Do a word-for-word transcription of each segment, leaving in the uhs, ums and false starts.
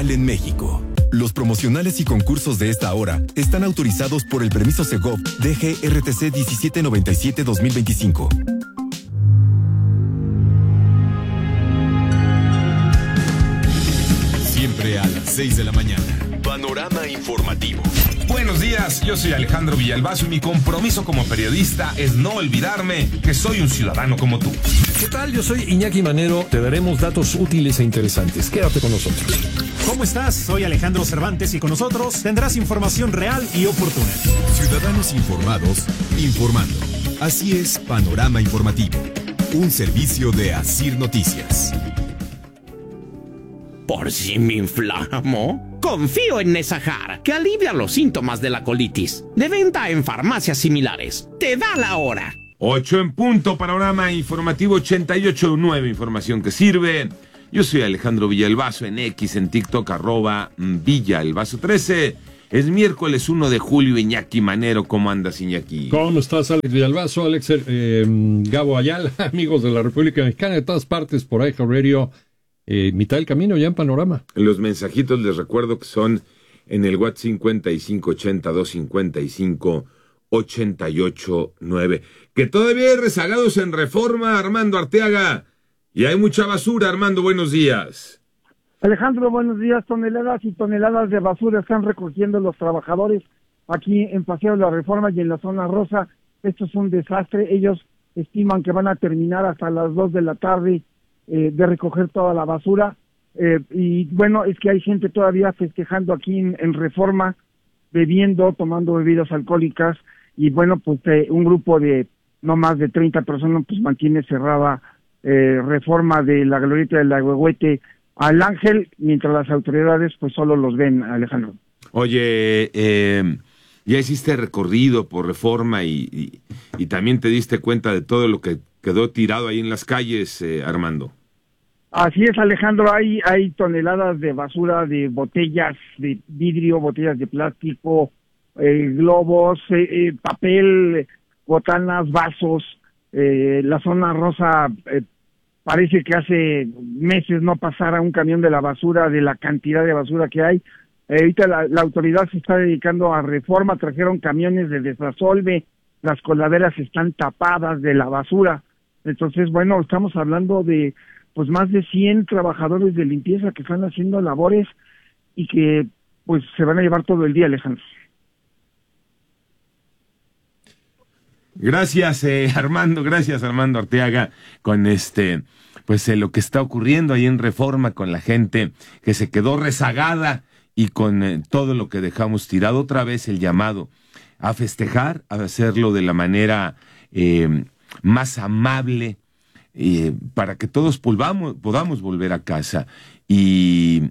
vial en México. Los promocionales y concursos de esta hora están autorizados por el permiso Segov D G R T C diecisiete noventa y siete guión dos mil veinticinco. Siempre a las seis de la mañana. Panorama informativo. Buenos días, yo soy Alejandro Villalbazo y mi compromiso como periodista es no olvidarme que soy un ciudadano como tú. ¿Qué tal? Yo soy Iñaki Manero. Te daremos datos útiles e interesantes. Quédate con nosotros. ¿Cómo estás? Soy Alejandro Cervantes y con nosotros tendrás información real y oportuna. Ciudadanos informados, informando. Así es Panorama Informativo, un servicio de Asir Noticias. ¿Por si me inflamo? Confío en Nesahar, que alivia los síntomas de la colitis. De venta en farmacias similares. Te da la hora. Ocho en punto, Panorama Informativo ochenta y ocho punto nueve, información que sirve. Yo soy Alejandro Villalbazo en X, en TikTok, arroba Villalbazo trece. Es miércoles uno de julio, Iñaki Manero. ¿Cómo andas, Iñaki? ¿Cómo estás, Alex Villalbazo? Alex eh, Gabo Ayala, amigos de la República Mexicana, de todas partes, por ahí, Radio. Eh, mitad del camino ya en Panorama. Los mensajitos les recuerdo que son en el WhatsApp cincuenta y cinco ochenta, doscientos cincuenta y cinco, ochenta y ocho nueve. Que todavía hay rezagados en Reforma, Armando Arteaga. Y hay mucha basura, Armando, buenos días. Alejandro, buenos días. Toneladas y toneladas de basura están recogiendo los trabajadores aquí en Paseo de la Reforma y en la zona rosa. Esto es un desastre. Ellos estiman que van a terminar hasta las dos de la tarde Eh, de recoger toda la basura, eh, y bueno, es que hay gente todavía festejando aquí en, en Reforma, bebiendo, tomando bebidas alcohólicas, y bueno, pues eh, un grupo de no más de treinta personas pues mantiene cerrada eh, Reforma de la Glorieta del Agüehuete al Ángel, mientras las autoridades pues solo los ven, Alejandro. Oye, eh, ya hiciste recorrido por Reforma y, y, y también te diste cuenta de todo lo que quedó tirado ahí en las calles, eh, Armando. Así es, Alejandro, hay hay toneladas de basura, de botellas de vidrio, botellas de plástico, eh, globos, eh, eh, papel, botanas, vasos. Eh, la zona rosa eh, parece que hace meses no pasara un camión de la basura, de la cantidad de basura que hay. Eh, ahorita la, la autoridad se está dedicando a Reforma, trajeron camiones de desasolve, las coladeras están tapadas de la basura. Entonces, bueno, estamos hablando de pues más de cien trabajadores de limpieza que están haciendo labores y que pues se van a llevar todo el día, Alejandro. Gracias, eh, Armando, gracias, Armando Arteaga, con este, pues eh, lo que está ocurriendo ahí en Reforma con la gente que se quedó rezagada y con eh, todo lo que dejamos tirado. Otra vez el llamado a festejar, a hacerlo de la manera eh, más amable, eh, para que todos podamos, podamos volver a casa y,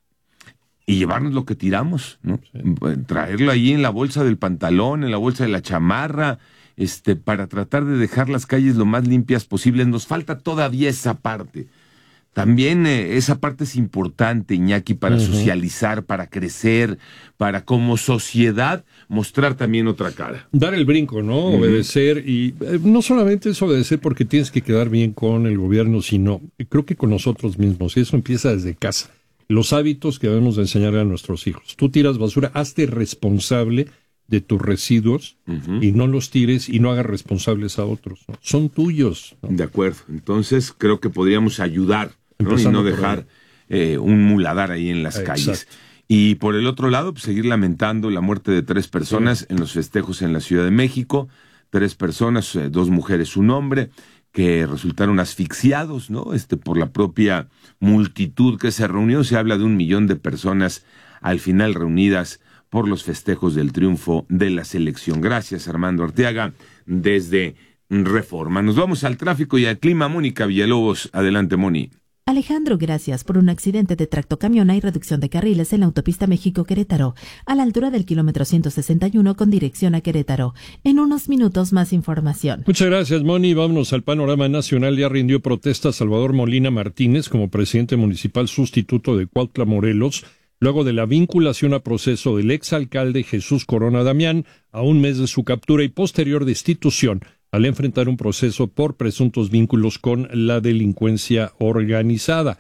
y llevarnos lo que tiramos, ¿no? Sí. Traerlo ahí en la bolsa del pantalón, en la bolsa de la chamarra, este, para tratar de dejar las calles lo más limpias posible. Nos falta todavía esa parte. También eh, esa parte es importante, Iñaki, para uh-huh. socializar, para crecer, para como sociedad mostrar también otra cara. Dar el brinco, ¿no? Uh-huh. Obedecer, y eh, no solamente es obedecer porque tienes que quedar bien con el gobierno, sino creo que con nosotros mismos, y eso empieza desde casa. Los hábitos que debemos de enseñarle a nuestros hijos. Tú tiras basura, hazte responsable de tus residuos uh-huh. y no los tires y no hagas responsables a otros, ¿no? Son tuyos, ¿no? De acuerdo. Entonces creo que podríamos ayudar, ¿no? Y no dejar eh, un muladar ahí en las Exacto. calles. Y por el otro lado, pues, seguir lamentando la muerte de tres personas sí. en los festejos en la Ciudad de México. Tres personas, eh, dos mujeres, un hombre, que resultaron asfixiados, ¿no? Este, por la propia multitud que se reunió. Se habla de un millón de personas al final reunidas por los festejos del triunfo de la selección. Gracias, Armando Arteaga, desde Reforma. Nos vamos al tráfico y al clima. Mónica Villalobos, adelante, Moni. Alejandro, gracias. Por un accidente de tractocamión hay reducción de carriles en la autopista México-Querétaro, a la altura del kilómetro ciento sesenta y uno con dirección a Querétaro. En unos minutos más información. Muchas gracias, Moni. Vámonos al panorama nacional. Ya rindió protesta Salvador Molina Martínez como presidente municipal sustituto de Cuautla, Morelos, luego de la vinculación a proceso del exalcalde Jesús Corona Damián a un mes de su captura y posterior destitución al enfrentar un proceso por presuntos vínculos con la delincuencia organizada.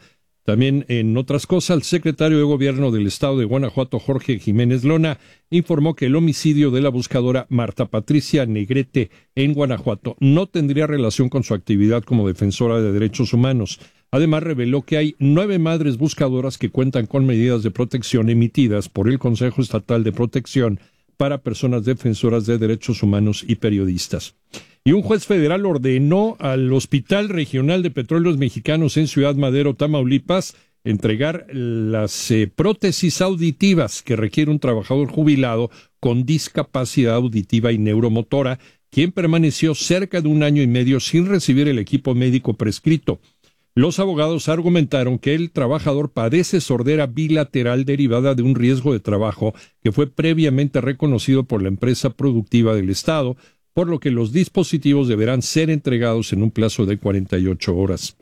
También en otras cosas, el secretario de Gobierno del Estado de Guanajuato, Jorge Jiménez Lona, informó que el homicidio de la buscadora Marta Patricia Negrete en Guanajuato no tendría relación con su actividad como defensora de derechos humanos. Además, reveló que hay nueve madres buscadoras que cuentan con medidas de protección emitidas por el Consejo Estatal de Protección para personas defensoras de derechos humanos y periodistas. Y un juez federal ordenó al Hospital Regional de Petróleos Mexicanos en Ciudad Madero, Tamaulipas, entregar las eh, prótesis auditivas que requiere un trabajador jubilado con discapacidad auditiva y neuromotora, quien permaneció cerca de un año y medio sin recibir el equipo médico prescrito. Los abogados argumentaron que el trabajador padece sordera bilateral derivada de un riesgo de trabajo que fue previamente reconocido por la empresa productiva del Estado, por lo que los dispositivos deberán ser entregados en un plazo de cuarenta y ocho horas.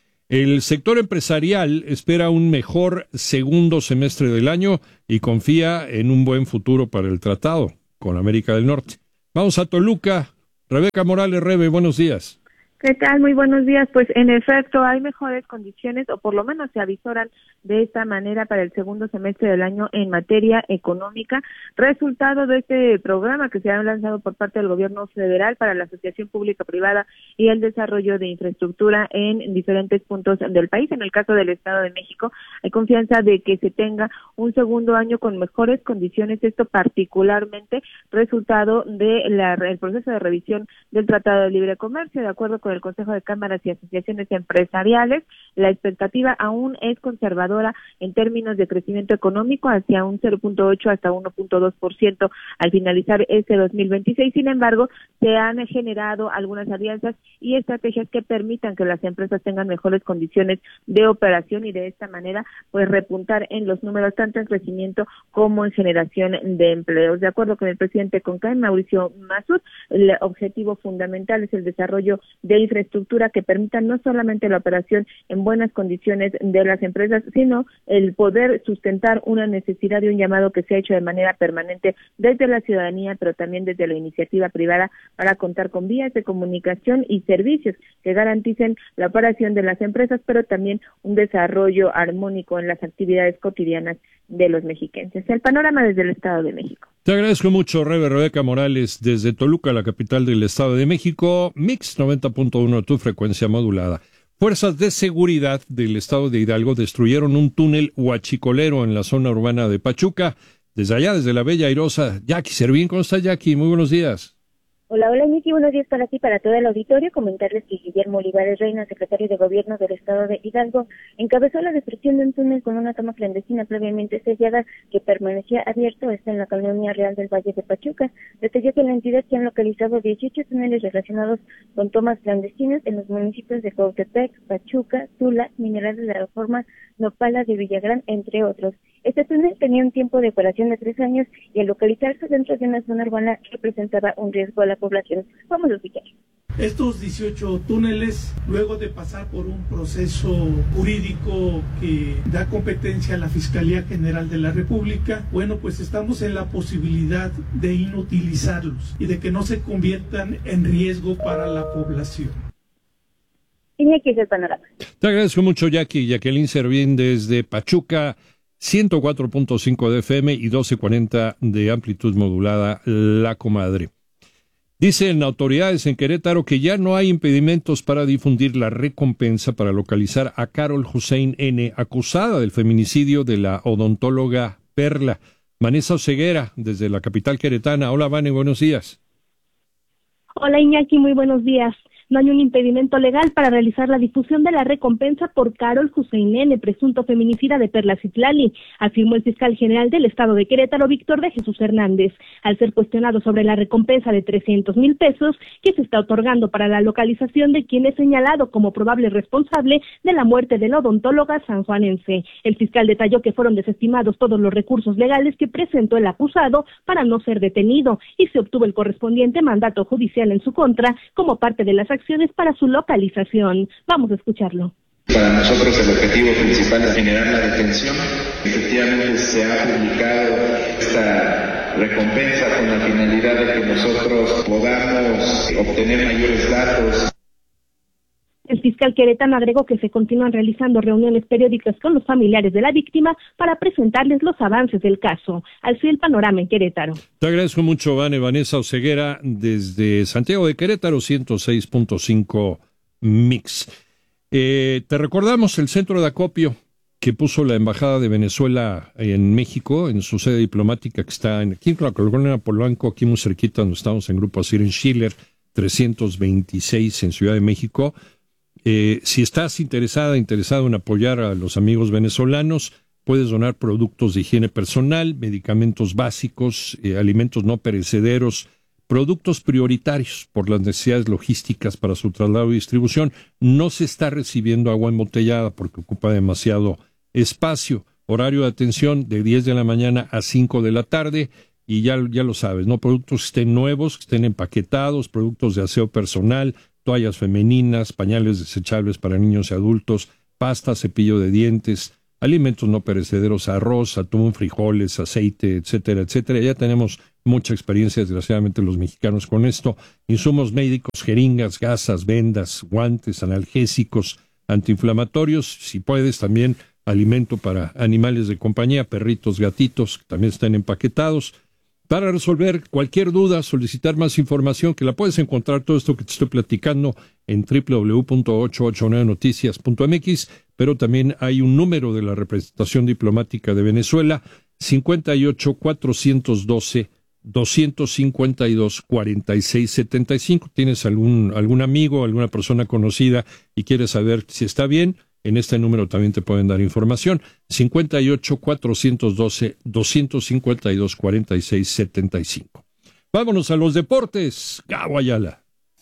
El sector empresarial espera un mejor segundo semestre del año y confía en un buen futuro para el tratado con América del Norte. Vamos a Toluca. Rebeca Morales, Rebe, buenos días. ¿Qué tal? Muy buenos días. Pues en efecto hay mejores condiciones, o por lo menos se avisoran de esta manera para el segundo semestre del año en materia económica, resultado de este programa que se ha lanzado por parte del gobierno federal para la asociación pública-privada y el desarrollo de infraestructura en diferentes puntos del país. En el caso del Estado de México, hay confianza de que se tenga un segundo año con mejores condiciones, esto particularmente resultado del de proceso de revisión del Tratado de Libre Comercio. De acuerdo con el Consejo de Cámaras y Asociaciones Empresariales, la expectativa aún es conservadora en términos de crecimiento económico, hacia un cero punto ocho hasta uno punto dos por ciento al finalizar este dos mil veintiséis. Sin embargo, se han generado algunas alianzas y estrategias que permitan que las empresas tengan mejores condiciones de operación y de esta manera pues repuntar en los números tanto en crecimiento como en generación de empleos. De acuerdo con el presidente CONCAE, Mauricio Masur, el objetivo fundamental es el desarrollo de infraestructura que permita no solamente la operación en buenas condiciones de las empresas, sino el poder sustentar una necesidad y un llamado que se ha hecho de manera permanente desde la ciudadanía, pero también desde la iniciativa privada, para contar con vías de comunicación y servicios que garanticen la operación de las empresas, pero también un desarrollo armónico en las actividades cotidianas de los mexiquenses. El panorama desde el Estado de México. Te agradezco mucho, Rebe. Rebeca Morales, desde Toluca, la capital del Estado de México. Mix noventa punto uno, tu frecuencia modulada. Fuerzas de seguridad del Estado de Hidalgo destruyeron un túnel huachicolero en la zona urbana de Pachuca. Desde allá, desde la bella airosa, Jackie Servín. ¿Cómo está, Jackie? Muy buenos días. Hola, hola, Miki, buenos días para ti, para todo el auditorio. Comentarles que Guillermo Olivares Reina, secretario de Gobierno del Estado de Hidalgo, encabezó la destrucción de un túnel con una toma clandestina previamente sellada que permanecía abierto, está en la colonia Real del Valle de Pachuca. Detalló que en la entidad se han localizado dieciocho túneles relacionados con tomas clandestinas en los municipios de Cautepec, Pachuca, Tula, Mineral de la Reforma, Nopala de Villagrán, entre otros. Este túnel tenía un tiempo de operación de tres años y al localizarse dentro de una zona urbana representaba un riesgo a la población. Vamos a escuchar. Estos dieciocho túneles, luego de pasar por un proceso jurídico que da competencia a la Fiscalía General de la República, bueno, pues estamos en la posibilidad de inutilizarlos y de que no se conviertan en riesgo para la población. Y aquí es el panorama. Te agradezco mucho, Jackie. Jacqueline Servín desde Pachuca, ciento cuatro punto cinco de F M y doce cuarenta de amplitud modulada, La Comadre. Dicen autoridades en Querétaro que ya no hay impedimentos para difundir la recompensa para localizar a Carol Hussein N., acusada del feminicidio de la odontóloga Perla. Vanessa Oseguera, desde la capital queretana. Hola, Vane, buenos días. Hola, Iñaki, muy buenos días. No hay un impedimento legal para realizar la difusión de la recompensa por Carol Hussein N., presunto feminicida de Perla Citlali, afirmó el fiscal general del Estado de Querétaro, Víctor de Jesús Hernández, al ser cuestionado sobre la recompensa de trescientos mil pesos que se está otorgando para la localización de quien es señalado como probable responsable de la muerte de la odontóloga sanjuanense. El fiscal detalló que fueron desestimados todos los recursos legales que presentó el acusado para no ser detenido y se obtuvo el correspondiente mandato judicial en su contra como parte de las acciones para su localización. Vamos a escucharlo. Para nosotros el objetivo principal es generar la detención. Efectivamente se ha publicado esta recompensa con la finalidad de que nosotros podamos obtener mayores datos. El fiscal queretano agregó que se continúan realizando reuniones periódicas con los familiares de la víctima para presentarles los avances del caso. Así el panorama en Querétaro. Te agradezco mucho, Vane. Vanessa Oseguera, desde Santiago de Querétaro, ciento seis punto cinco Mix. Eh, te recordamos el centro de acopio que puso la Embajada de Venezuela en México, en su sede diplomática que está en, aquí en la colonia Polanco, aquí muy cerquita donde estamos en Grupo Asir en Schiller, trescientos veintiséis en Ciudad de México. Eh, si estás interesada, interesado en apoyar a los amigos venezolanos, puedes donar productos de higiene personal, medicamentos básicos, eh, alimentos no perecederos, productos prioritarios por las necesidades logísticas para su traslado y distribución. No se está recibiendo agua embotellada porque ocupa demasiado espacio. Horario de atención de diez de la mañana a cinco de la tarde. Y ya, ya lo sabes, ¿no? Productos que estén nuevos, que estén empaquetados, productos de aseo personal, toallas femeninas, pañales desechables para niños y adultos, pasta, cepillo de dientes, alimentos no perecederos, arroz, atún, frijoles, aceite, etcétera, etcétera. Ya tenemos mucha experiencia, desgraciadamente, los mexicanos con esto. Insumos médicos, jeringas, gasas, vendas, guantes, analgésicos, antiinflamatorios. Si puedes, también alimento para animales de compañía, perritos, gatitos, que también están empaquetados. Para resolver cualquier duda, solicitar más información, que la puedes encontrar todo esto que te estoy platicando en doble u doble u doble u punto ochocientos ochenta y nueve noticias punto m x, pero también hay un número de la representación diplomática de Venezuela, cincuenta y ocho, cuatrocientos doce, doscientos cincuenta y dos, cuarenta y seis setenta y cinco. ¿Tienes algún, algún amigo, alguna persona conocida y quieres saber si está bien? En este número también te pueden dar información. cincuenta y ocho, cuatrocientos doce, doscientos cincuenta y dos, cuarenta y seis setenta y cinco. Vámonos a los deportes. Gabo Ayala.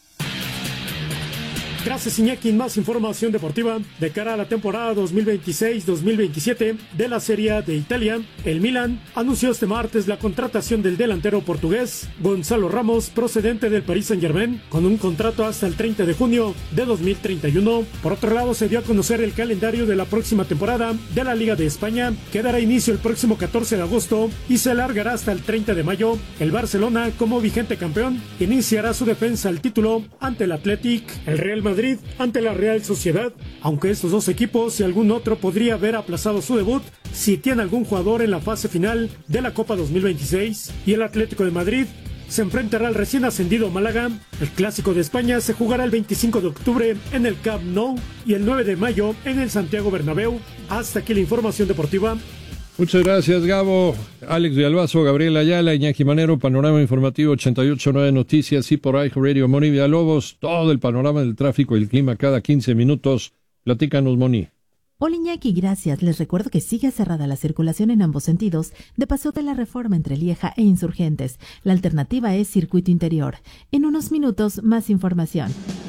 Gracias, Iñaki. Más información deportiva de cara a la temporada dos mil veintiséis dos mil veintisiete de la Serie A de Italia. El Milan anunció este martes la contratación del delantero portugués Gonzalo Ramos, procedente del Paris Saint-Germain, con un contrato hasta el treinta de junio de dos mil treinta y uno. Por otro lado, se dio a conocer el calendario de la próxima temporada de la Liga de España, que dará inicio el próximo catorce de agosto y se alargará hasta el treinta de mayo. El Barcelona, como vigente campeón, iniciará su defensa al título ante el Athletic. El Real Madrid Madrid ante la Real Sociedad, aunque estos dos equipos y algún otro podría haber aplazado su debut si tiene algún jugador en la fase final de la Copa dos mil veintiséis. Y el Atlético de Madrid se enfrentará al recién ascendido Málaga. El Clásico de España se jugará el veinticinco de octubre en el Camp Nou y el nueve de mayo en el Santiago Bernabéu. Hasta aquí la información deportiva. Muchas gracias, Gabo. Alex Villalbazo, Gabriel Ayala, Iñaki Manero, Panorama Informativo ochenta y ocho punto nueve Noticias y por iHeartRadio. Moni Villalobos, todo el panorama del tráfico y el clima cada quince minutos. Platícanos, Moni. Hola, Iñaki, gracias. Les recuerdo que sigue cerrada la circulación en ambos sentidos de Paseo de la Reforma entre Lieja e Insurgentes. La alternativa es circuito interior. En unos minutos, más información.